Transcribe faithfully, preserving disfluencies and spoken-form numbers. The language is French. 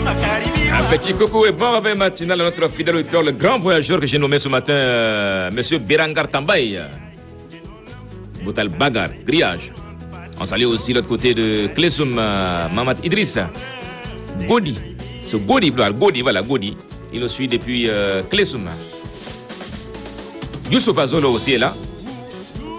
Un petit coucou et bon réveil matinal à notre fidèle auditeur, le grand voyageur que j'ai nommé ce matin, euh, Monsieur Berangar Tambaye. Boutal Bagar, grillage. On salue aussi l'autre côté de Klesoum, euh, Mamad Idrissa. Godi. Ce Godi, Godi, voilà, Godi. Il le suit depuis euh, Klesoum. Youssouf Azolo aussi est là.